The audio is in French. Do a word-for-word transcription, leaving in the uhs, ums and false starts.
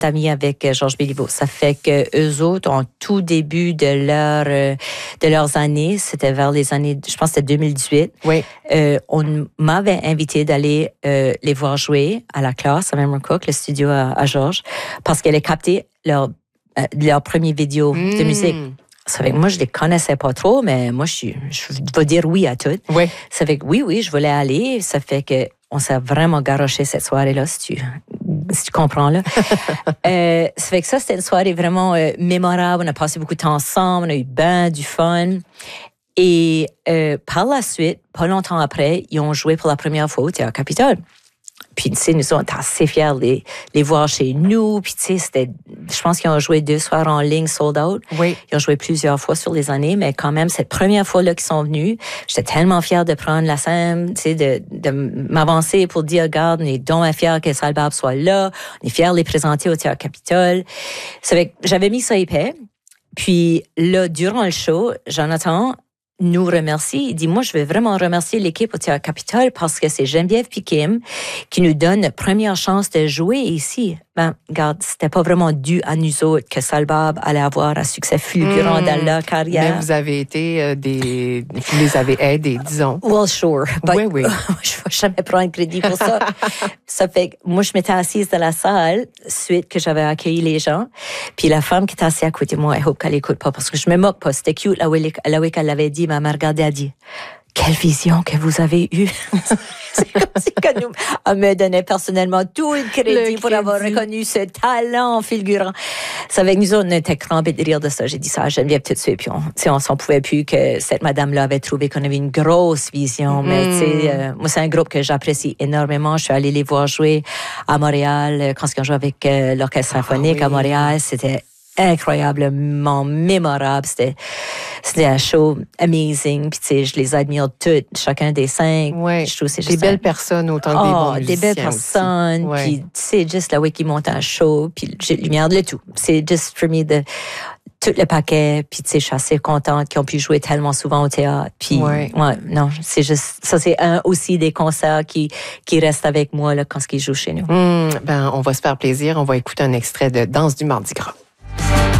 amis avec euh, Georges Béliveau. Ça fait que eux autres, en tout début de leur euh, de leurs années, c'était vers les années, je pense que c'était deux mille dix-huit. Oui. Euh, on m'avait invité d'aller euh, les voir jouer à la classe à Memory Cook, le studio à, à Georges, parce qu'elle a capté leur euh, leur première vidéo mmh. de musique. Ça fait que moi, je les connaissais pas trop, mais moi, je, suis, je vais dire oui à tout. Oui. Ça fait que oui, oui, je voulais aller. Ça fait que on s'est vraiment garoché cette soirée-là, si tu, si tu comprends, là. euh, ça fait que ça, c'était une soirée vraiment euh, mémorable. On a passé beaucoup de temps ensemble. On a eu ben du fun. Et euh, par la suite, pas longtemps après, ils ont joué pour la première fois au Théâtre Capitole. Puis, tu sais, nous sommes assez fiers de les, les voir chez nous. Puis, tu sais, c'était, je pense qu'ils ont joué deux soirs en ligne, sold out. Oui. Ils ont joué plusieurs fois sur les années, mais quand même, cette première fois-là qu'ils sont venus, j'étais tellement fière de prendre la scène, tu sais, de, de m'avancer pour dire, regarde, on est donc fiers que Salbab soit là. On est fiers de les présenter au Théâtre Capitole. Ça fait que j'avais mis ça épais. Puis, là, durant le show, Jonathan nous remercie. Il dit, moi, je veux vraiment remercier l'équipe au Théâtre Capitole parce que c'est Geneviève puis Kim qui nous donne la première chance de jouer ici. Ben, regarde, c'était pas vraiment dû à nous autres que Salbab allait avoir un succès fulgurant mmh. dans leur carrière. Mais vous avez été euh, des... Vous les avez aidés, disons. Well, sure. But oui, oui. Je ne vais jamais prendre crédit pour ça. Ça fait que moi, je m'étais assise dans la salle suite que j'avais accueilli les gens. Puis la femme qui était assise à côté de moi, I hope qu'elle écoute pas parce que je me moque pas. C'était cute, la way qu'elle l'avait dit. Ma mère regardait, elle a dit, quelle vision que vous avez eue. C'est comme si qu'elle nous, elle me donnait personnellement tout le crédit, le crédit pour avoir reconnu ce talent fulgurant. Ça fait que nous autres, on était crampés de rire de ça. J'ai dit ça à Geneviève tout de suite. Puis on, tu sais, on s'en pouvait plus que cette madame-là avait trouvé qu'on avait une grosse vision. Mm. Mais tu sais, euh, moi, c'est un groupe que j'apprécie énormément. Je suis allée les voir jouer à Montréal quand ils ont joué avec euh, l'Orchestre symphonique ah, oui. à Montréal. C'était incroyablement mémorable. C'était, c'était un show amazing. Puis, tu sais, je les admire toutes, chacun des cinq. Ouais. Je trouve que c'est des juste belles un... personnes autant que oh, des bons musiciens. Des belles personnes. Ouais. Puis, tu sais, juste la way qu'ils montent un show. Puis, j'ai lumière de le tout. C'est just for me de tout le paquet. Puis, tu sais, je suis assez contente qu'ils ont pu jouer tellement souvent au théâtre. Puis, ouais, ouais non, c'est juste, ça, c'est un aussi des concerts qui, qui restent avec moi, là, quand ils jouent chez nous. Mmh, ben, on va se faire plaisir. On va écouter un extrait de Danse du Mardi Gras.